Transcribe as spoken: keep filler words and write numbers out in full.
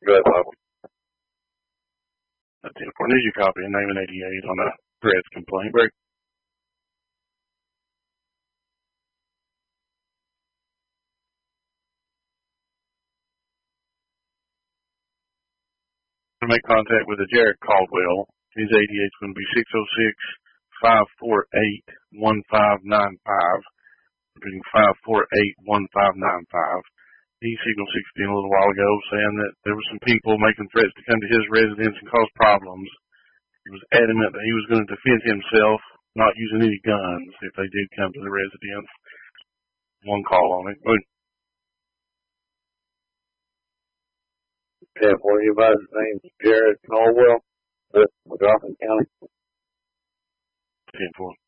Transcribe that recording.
Go ahead, Bob. A ten four. Need your copy of name and eighty-eight on a Fred's complaint. Break. To make contact with the Jared Caldwell, his eighty-eight is going to be six oh six, five four eight, one five nine five. Repeating five four eight, one five nine five. He signaled sixteen a little while ago saying that there were some people making threats to come to his residence and cause problems. He was adamant that he was going to defend himself, not using any guns if they did come to the residence. One call on it. ten four, you by his name, Jared Caldwell, with McGoffin County. ten four.